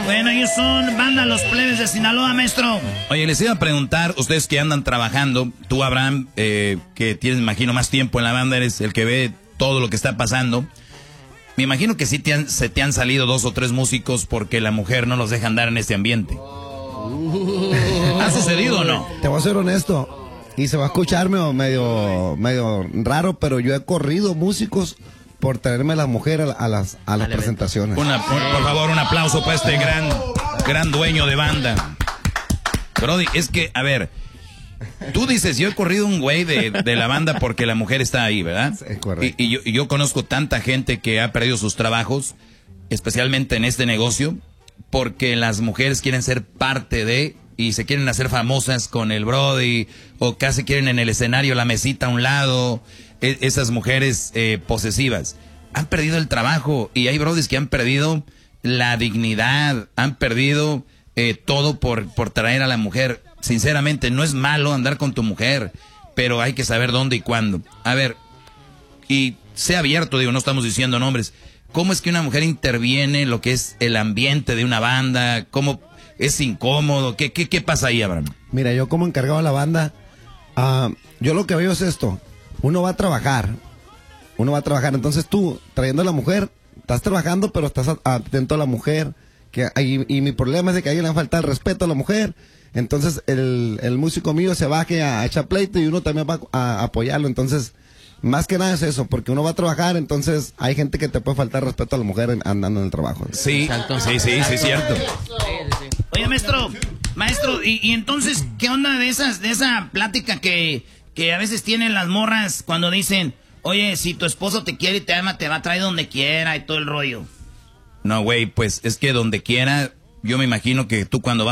Bueno, ellos son banda Los Plebes de Sinaloa, maestro. Oye, les iba a preguntar, ustedes que andan trabajando, tú, Abraham, que tienes, imagino, más tiempo en la banda, eres el que ve todo lo que está pasando. Me imagino que sí se te han salido 2 o 3 músicos porque la mujer no los deja andar en este ambiente. ¿Ha sucedido o no? Te voy a ser honesto, y se va a escuchar medio raro, pero yo he corrido músicos por traerme a las mujeres a las presentaciones. Por favor, un aplauso para este gran dueño de banda. Brody, es que, a ver, tú dices, yo he corrido un güey de la banda porque la mujer está ahí, ¿verdad? Es correcto. Y yo conozco tanta gente que ha perdido sus trabajos, especialmente en este negocio, porque las mujeres quieren ser parte de, y se quieren hacer famosas con el Brody, o casi quieren en el escenario la mesita a un lado, esas mujeres posesivas. Han perdido el trabajo, y hay Brodys que han perdido la dignidad, han perdido todo por traer a la mujer. Sinceramente, no es malo andar con tu mujer, pero hay que saber dónde y cuándo. A ver, y sea abierto, digo, no estamos diciendo nombres. ¿Cómo es que una mujer interviene en lo que es el ambiente de una banda? ¿Cómo es incómodo? ¿Qué pasa ahí, Abraham? Mira, yo como encargado de la banda, yo lo que veo es esto. Uno va a trabajar. Entonces tú, trayendo a la mujer, estás trabajando, pero estás atento a la mujer. Y mi problema es de que a alguien le falta el respeto a la mujer. Entonces el músico mío se va a echar pleito y uno también va a apoyarlo. Entonces, más que nada es eso, porque uno va a trabajar, entonces hay gente que te puede faltar respeto a la mujer andando en el trabajo. Sí, sí, cierto. Oye, maestro, y entonces, ¿qué onda de esa plática que a veces tienen las morras cuando dicen, oye, si tu esposo te quiere y te ama, te va a traer donde quiera y todo el rollo? No, güey, pues es que donde quiera, yo me imagino que tú cuando vas